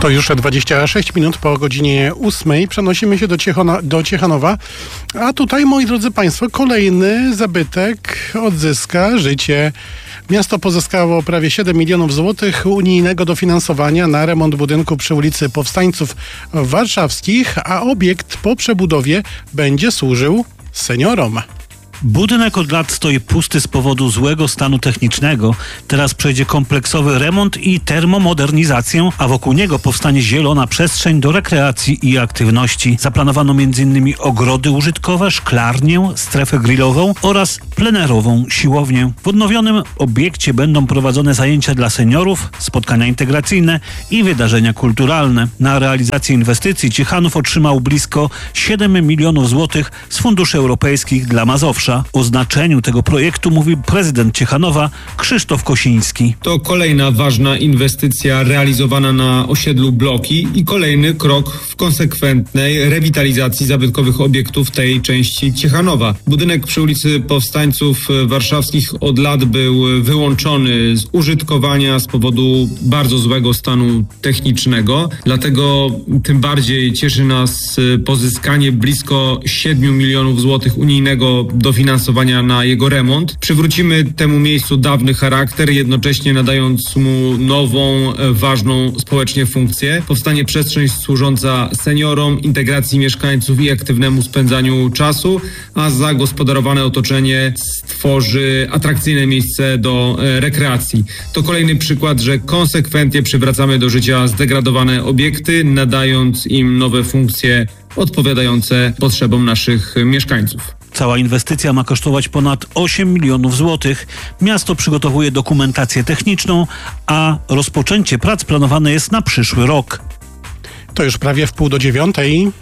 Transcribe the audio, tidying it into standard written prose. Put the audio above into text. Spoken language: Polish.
To już 26 minut po godzinie 8. Przenosimy się do Ciechanowa. A tutaj, moi drodzy Państwo, kolejny zabytek odzyska życie. Miasto pozyskało prawie 7 milionów złotych unijnego dofinansowania na remont budynku przy ulicy Powstańców Warszawskich, a obiekt po przebudowie będzie służył seniorom. Budynek od lat stoi pusty z powodu złego stanu technicznego. Teraz przejdzie kompleksowy remont i termomodernizację, a wokół niego powstanie zielona przestrzeń do rekreacji i aktywności. Zaplanowano m.in. ogrody użytkowe, szklarnię, strefę grillową oraz plenerową siłownię. W odnowionym obiekcie będą prowadzone zajęcia dla seniorów, spotkania integracyjne i wydarzenia kulturalne. Na realizację inwestycji Ciechanów otrzymał blisko 7 milionów złotych z funduszy europejskich dla Mazowsza. O znaczeniu tego projektu mówi prezydent Ciechanowa Krzysztof Kosiński. To kolejna ważna inwestycja realizowana na osiedlu Bloki i kolejny krok w konsekwentnej rewitalizacji zabytkowych obiektów tej części Ciechanowa. Budynek przy ulicy Powstańców Warszawskich od lat był wyłączony z użytkowania z powodu bardzo złego stanu technicznego. Dlatego tym bardziej cieszy nas pozyskanie blisko 7 milionów złotych unijnego dofinansowania na jego remont. Przywrócimy temu miejscu dawny charakter, jednocześnie nadając mu nową, ważną społecznie funkcję. Powstanie przestrzeń służąca seniorom, integracji mieszkańców i aktywnemu spędzaniu czasu, a zagospodarowane otoczenie stworzy atrakcyjne miejsce do rekreacji. To kolejny przykład, że konsekwentnie przywracamy do życia zdegradowane obiekty, nadając im nowe funkcje odpowiadające potrzebom naszych mieszkańców. Cała inwestycja ma kosztować ponad 8 milionów złotych. Miasto przygotowuje dokumentację techniczną, a rozpoczęcie prac planowane jest na przyszły rok. To już prawie 8:30.